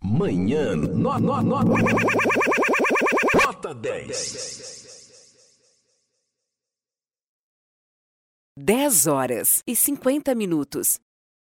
Manhã nota 10. 10 horas e 50 minutos.